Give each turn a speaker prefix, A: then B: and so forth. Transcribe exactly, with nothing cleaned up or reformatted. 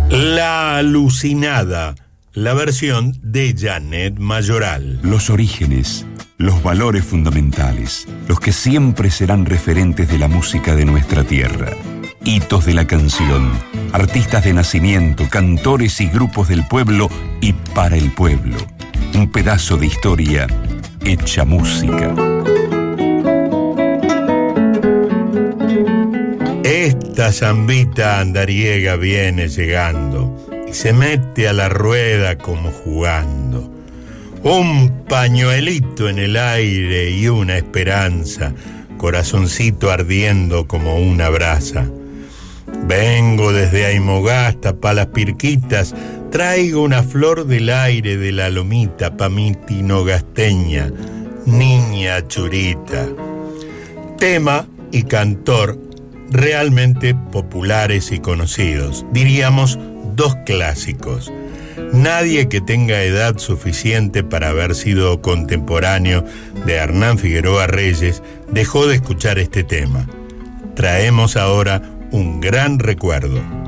A: La alucinada, la versión de Janet Mayoral.
B: Los orígenes, los valores fundamentales, los que siempre serán referentes de la música de nuestra tierra. Hitos de la canción, artistas de nacimiento, cantores y grupos del pueblo y para el pueblo. Un pedazo de historia hecha música.
A: Esta zambita andariega viene llegando y se mete a la rueda como jugando. Un pañuelito en el aire y una esperanza, corazoncito ardiendo como una brasa. Vengo desde Aymogasta pa' las Pirquitas, traigo una flor del aire de la lomita pa' mi tinogasteña, niña churita. Tema y cantor realmente populares y conocidos, diríamos dos clásicos. Nadie que tenga edad suficiente para haber sido contemporáneo de Hernán Figueroa Reyes dejó de escuchar este tema. Traemos ahora un gran recuerdo.